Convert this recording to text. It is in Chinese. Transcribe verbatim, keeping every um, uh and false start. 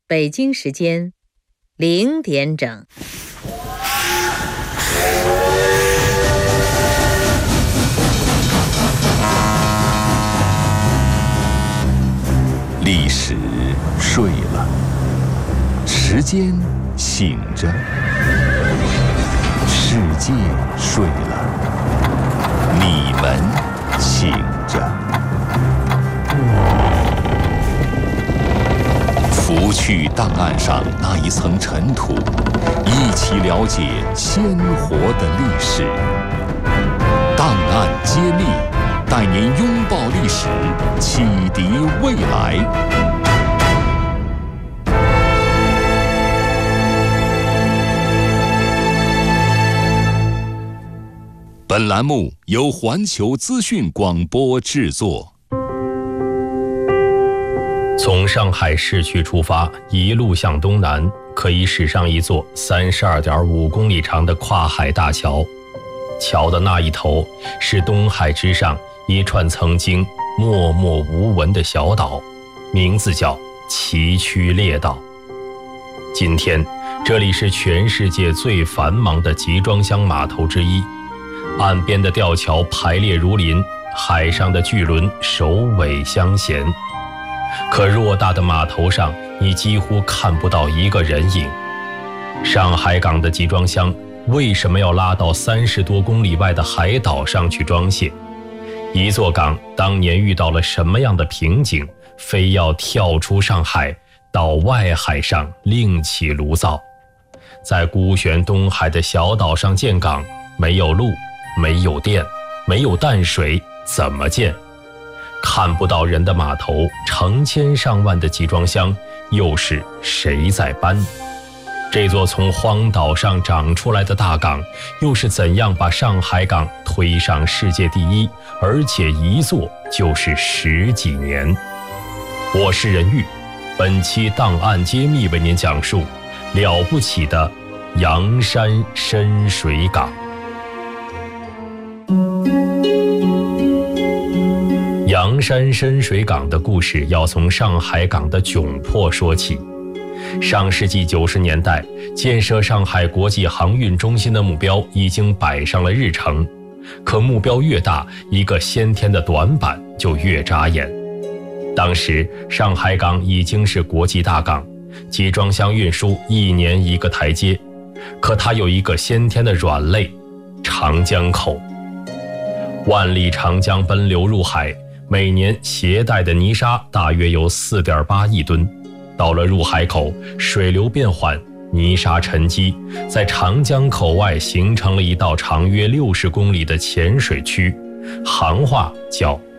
北京时间零点整。 历史睡了，时间醒着，世界睡了，你们醒着。拂去档案上那一层尘土，一起了解鲜活的历史。档案揭秘，带您拥抱历史，启迪未来。本栏目由环球资讯广播制作。 从上海市区出发，一路向东南，可以驶上一座三十二点五公里长的跨海大桥。桥的那一头是东海之上一串曾经默默无闻的小岛，名字叫崎岖列岛。今天这里是全世界最繁忙的集装箱码头之一，岸边的吊桥排列如林，海上的巨轮首尾相衔。可偌大的码头上，你几乎看不到一个人影。上海港的集装箱为什么要拉到三十多公里外的海岛上去装卸？一座港当年遇到了什么样的瓶颈，非要跳出上海，到外海上另起炉灶？在孤悬东海的小岛上建港，没有路，没有电，没有淡水，怎么建？看不到人的码头，成千上万的集装箱，又是谁在搬？这座从荒岛上长出来的大港，又是怎样把上海港推上世界第一，而且一坐就是十几年？我是任玉，本期档案揭秘为您讲述了不起的洋山深水港。洋山深水港的故事要从上海港的窘迫说起。上世纪九十年代，建设上海国际航运中心的目标已经摆上了日程，可目标越大，一个先天的短板就越扎眼。当时上海港已经是国际大港，集装箱运输一年一个台阶，可它有一个先天的软肋——长江口。万里长江奔流入海，每年携带的泥沙大约有 四点八亿吨，到了入海口，水流变缓，泥沙沉积，在长江口外形成了一道长约六十公里的浅水区，行话叫